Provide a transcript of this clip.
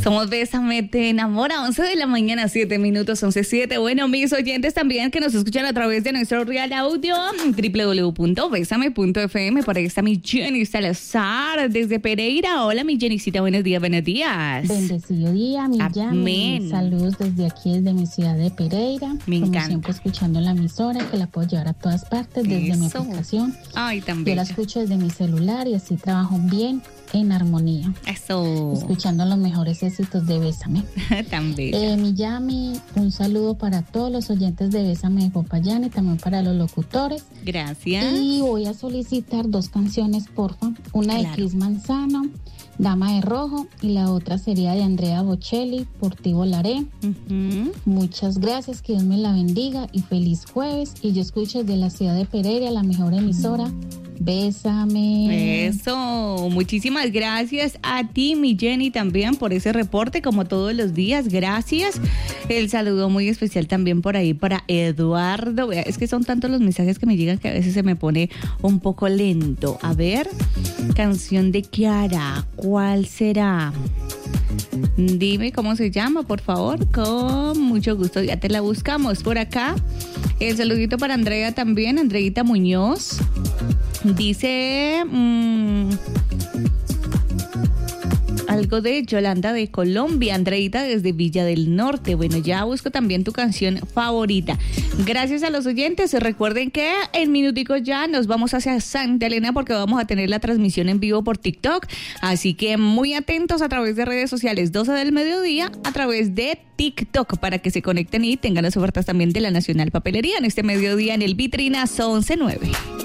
Somos Bésame, te enamora, 11 de la mañana, 7 minutos, 11:07. Bueno, mis oyentes también que nos escuchan a través de nuestro Real Audio, www.besame.fm. Por ahí está mi Jenny Salazar desde Pereira. Hola, mi Jennycita, buenos días, buenos días. Bendecido día, mi Yami. Saludos desde aquí, desde mi ciudad de Pereira. Me encanta. Como siempre, escuchando la emisora, que la puedo llevar a todas partes desde mi aplicación. Ay, también. Yo la escucho desde mi celular y así trabajo bien en armonía. Eso. Escuchando los mejores éxitos de Bésame. También. Mi Yami, un saludo para todos los oyentes de Bésame de Popayán y también para los locutores. Gracias. Y voy a solicitar 2 canciones, porfa. Una de Cris Manzano, Dama de Rojo, y la otra sería de Andrea Bocelli, Por ti volaré. Muchas gracias, que Dios me la bendiga y feliz jueves. Y yo escucho desde la ciudad de Pereira, la mejor emisora. Bésame. Eso, muchísimas gracias a ti, mi Jenny, también por ese reporte, como todos los días, gracias. El saludo muy especial también por ahí para Eduardo. Es que son tantos los mensajes que me llegan que a veces se me pone un poco lento. A ver, canción de Kiara, ¿cuál será? Dime cómo se llama, por favor, con mucho gusto, ya te la buscamos por acá. El saludito para Andrea también, Andreita Muñoz. Dice algo de Yolanda de Colombia, Andreita desde Villa del Norte. Bueno, ya busco también tu canción favorita. Gracias a los oyentes. Recuerden que en minuticos ya nos vamos hacia Santa Elena porque vamos a tener la transmisión en vivo por TikTok. Así que muy atentos a través de redes sociales, 12 del mediodía, a través de TikTok, para que se conecten y tengan las ofertas también de la Nacional Papelería en este mediodía en el Vitrinazo 11-9.